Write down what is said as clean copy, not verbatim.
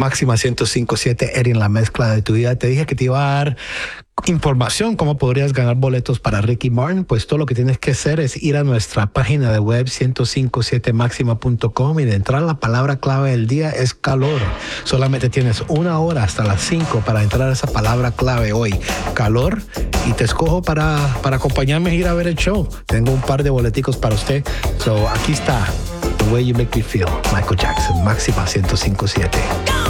Máxima 105.7, Eddie en la mezcla de tu vida. Te dije que te iba a dar información cómo podrías ganar boletos para Ricky Martin. Pues todo lo que tienes que hacer es ir a nuestra página de web 1057maxima.com y de entrar la palabra clave del día es calor. Solamente tienes 1 hora hasta las 5 para entrar a esa palabra clave hoy, calor, y te escojo para acompañarme a ir a ver el show. Tengo un par de boleticos para usted. So aquí está The Way You Make Me Feel, Michael Jackson, Máxima 105.7.